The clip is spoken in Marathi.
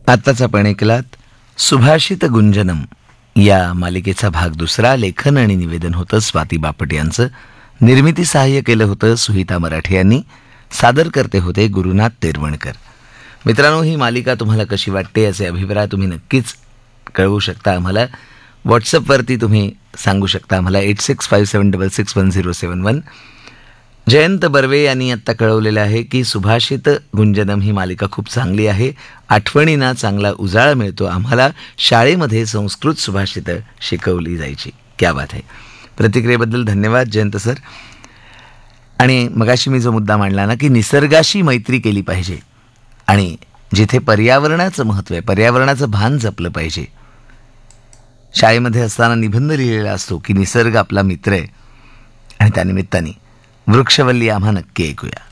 आत्ताच आपण ऐकलात सुभाषित गुंजनम या मालिकेचा भाग दुसरा. लेखन आणि निवेदन होतं स्वाती बापट यांचं. निर्मिती सहाय्य केलं होतं सुहिता मराठे यांनी. सादर करते होते गुरुनाथ तेरवणकर. मित्रांनो, ही मालिका तुम्हाला कशी वाटते याचे अभिप्राय तुम्ही नक्कीच कळवू शकता आम्हाला. व्हॉट्सअपवरती तुम्ही सांगू शकता आम्हाला 8657661071. जयंत बर्वे यांनी आत्ता कळवलेलं आहे की सुभाषित गुंजनम ही मालिका खूप चांगली आहे. आठवणींना चांगला उजाळा मिळतो. आम्हाला शाळेमध्ये संस्कृत सुभाषितं शिकवली जायची. क्या बात आहे. प्रतिक्रियेबद्दल धन्यवाद जयंत सर. आणि मगाशी मी जो मुद्दा मांडला ना की निसर्गाशी मैत्री केली पाहिजे आणि जिथे पर्यावरणाचं महत्त्व आहे, पर्यावरणाचं भान जपलं पाहिजे. शाळेमध्ये असताना निबंध लिहिलेला असतो की निसर्ग आपला मित्र आहे आणि त्यानिमित्ताने वृक्षवल्ली आम्हा नक्की ऐकूया.